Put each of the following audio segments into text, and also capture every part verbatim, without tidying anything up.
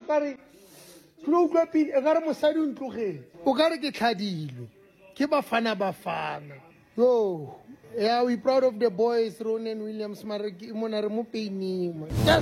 kare tlo utlwa pele e kare mosadi o ntlogetse o kare ke tlhadilwe ke bafana bafana yo yeah, we proud of the boys Ronan Williams Mareki mona re mo peining yes.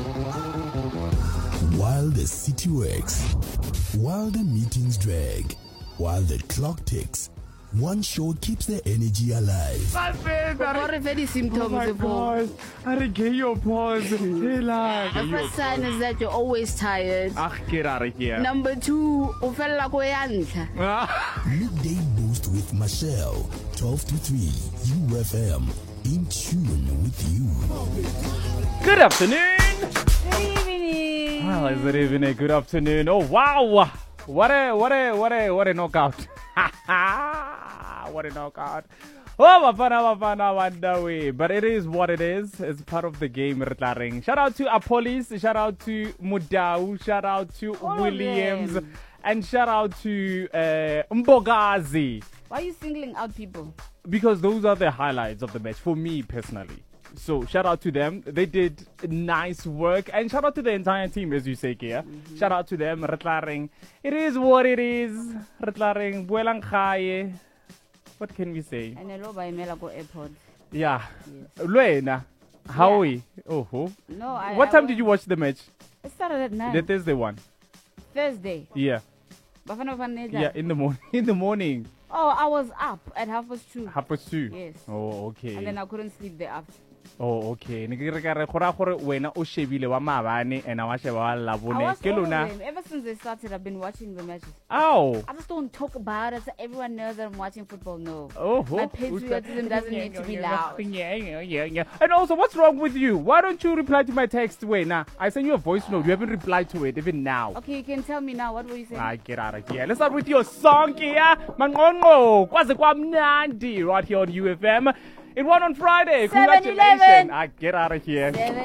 While the city works, while the meetings drag, while the clock ticks, one show keeps the energy alive. What if any symptoms oh evolve? I get your pause. The first sign is that you're always tired. Ach, get out of here. Number two, u fela ko yantla. Midday Boost with Michelle, twelve to three, U F M, in tune with you. Good afternoon. Good evening. Well, is it even a good afternoon? Oh wow! What a what a what a what a knockout! What a knockout! Oh, Bafana Bafana Wandawi. But it is what it is. It's part of the game. Shout out to Apolis. Shout out to Mudau. Shout out to All Williams. And shout out to uh, Mbogazi. Why are you singling out people? Because those are the highlights of the match for me personally. So shout out to them. They did nice work. And shout out to the entire team, as you say, Kia. Mm-hmm. Shout out to them. Retlaring. It is what it is. Retlaring. Buelang khaye. What can we say? And hello by Melago Airport. Yeah. Yes. Luena. How are Yeah. we? Oh, oh. No, I. What I time went- did you watch the match? It started at nine. The Thursday one. Thursday. Yeah. Bafana Bafana. Yeah, in the morning. In the morning. Oh, I was up at half past two. Half past two. Yes. Oh, okay. And then I couldn't sleep thereafter. Oh, okay. Ne ke re ka re gora gore wena o shebile wa maabane and wa sheba wa I labone was ke all of lona. them. Ever since they started, I've been watching the matches. Ow. I just don't talk about it so everyone knows that I'm watching football. No. Oh, My oh. patriotism doesn't need to be loud. Yeah, yeah, yeah, yeah. And also, what's wrong with you? Why don't you reply to my text? Wait, nah. I sent you a voice note. You haven't replied to it even now. Okay, you can tell me now. What were you saying? I get out of here. Let's start with your song here. Mangongo. Kwaze kwamnandi. Right here on U F M. It won on Friday. seven eleven. Congratulations. I get out of here. seven